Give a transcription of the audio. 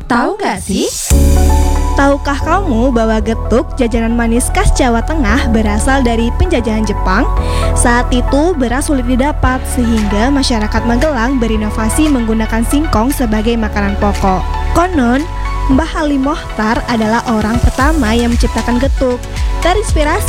Tahu gak sih? Tahukah kamu bahwa getuk, jajanan manis khas Jawa Tengah, berasal dari penjajahan Jepang? Saat itu beras sulit didapat sehingga masyarakat Magelang berinovasi menggunakan singkong sebagai makanan pokok. Konon, Mbah Halim Mohtar adalah orang pertama yang menciptakan getuk. Terinspirasi